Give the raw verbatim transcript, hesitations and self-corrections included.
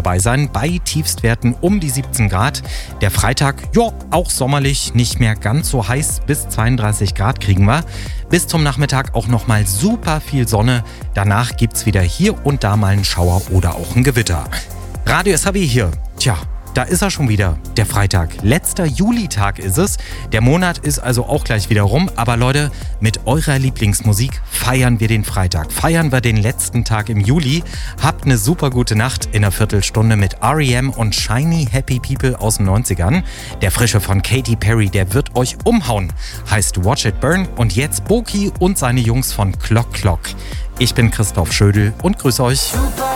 dabei sein bei Tiefstwerten um die siebzehn Grad. Der Freitag, ja, auch sommerlich, nicht mehr ganz so heiß, bis zweiunddreißig Grad kriegen wir. Bis zum Nachmittag auch nochmal super viel Sonne. Danach gibt's wieder hier und da mal einen Schauer oder auch ein Gewitter. Radio S H W hier. Tja, da ist er schon wieder, der Freitag. Letzter Julitag ist es. Der Monat ist also auch gleich wieder rum. Aber Leute, mit eurer Lieblingsmusik feiern wir den Freitag. Feiern wir den letzten Tag im Juli. Habt eine super gute Nacht in einer Viertelstunde mit R E M und Shiny Happy People aus den neunzigern. Der Frische von Katy Perry, der wird euch umhauen. Heißt Watch It Burn. Und jetzt Boki und seine Jungs von Clock Clock. Ich bin Christoph Schödel und grüße euch.